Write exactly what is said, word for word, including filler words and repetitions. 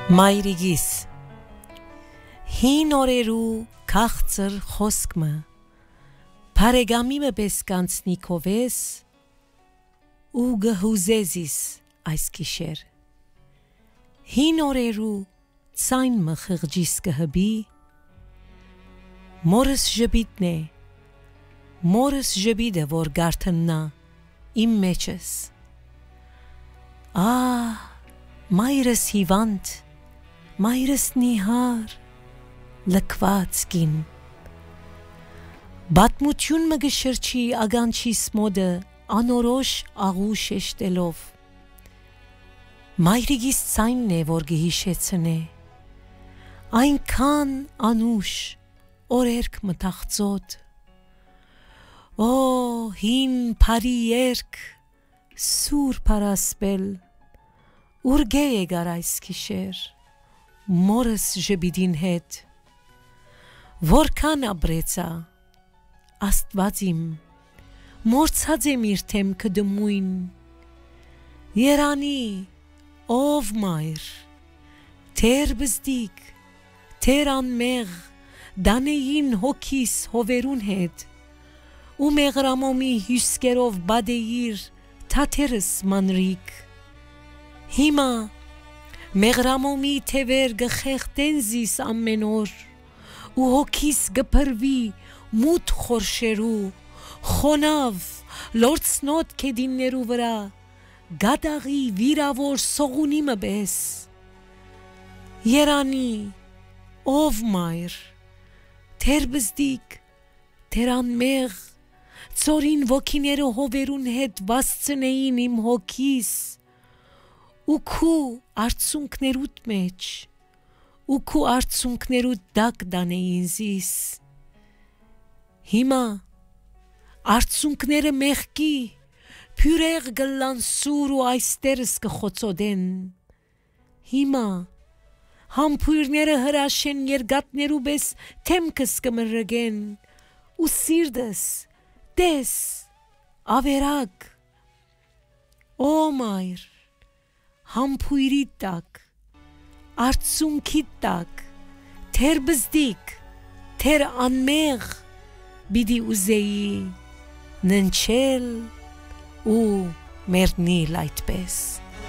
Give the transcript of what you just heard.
Մայրիկիս Հին օրերու քաղցր խոսքմը Բարեկամիմը պես կանցնի քովես ու գհուզեզիս այս գիշեր Հին օրերու ցայնմը խղճիս կհբի Մորս ժբիտն է Մորս ժբիդը որ գարթննա իմ մեջս Ահ մայրս հիվանդ Մայրս նիհար լքված կին Բատմություն մը գշրջի ագանչիս մոդը անորոշ աղուշ էշտելով Մայրիկիս ցայնն է որ գհիշեցնե Այնքան անուշ օրերք մտաղծոտ Օ հին փարի երկ սուր պարասպել Ուրգե եկար այս գիշեր Մորս ժբիդին հետ Որքան ապրեցա Աստված իմ Մորցած եմ իր թեմքը դմույն Երանի ով մայր Թեր բզդիկ Թեր անմեղ Դանեին հոգիս հովերուն հետ Ու մեղրամոմի հյուսկերով բադեիր Թաթերս մանրիկ Հիմա Մեղրամոմի թևեր գխեղտեն զիս ամեն օր ու հոգիս գփրվի մութ խորշերու խոնավ լորցնոտ կեդիններու վրա գադաղի վիրավոր սողունիմը բես Երանի ով մայր թեր բզդիկ թեր անմեղ ծորին ոգիները հովերուն հետ վասցնեին իմ հոգիս ու քու արցունքներուտ մեջ ու քու արցունքներուտ դակ դանեին զիս հիմա արցունքները մեղքի փյուրեղ գլան սուր ու այստերս կխոցոդեն հիմա համբույրները հրաշեն երգատներու բես թեմքս կմրգեն ու սիրդս դես ավերակ Օ մայր Համբույրի տակ, արցունքի տակ, թեր բզդիկ, թեր անմեղ, բիդի ուզեի ննչել ու մերնիլ այդպես